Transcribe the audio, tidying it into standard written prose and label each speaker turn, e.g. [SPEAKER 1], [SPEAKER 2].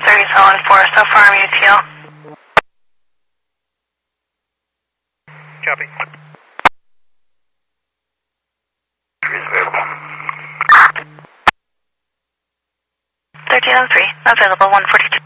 [SPEAKER 1] 30 solid 4, so far MUTL.
[SPEAKER 2] Copy.
[SPEAKER 1] 1303, available 142.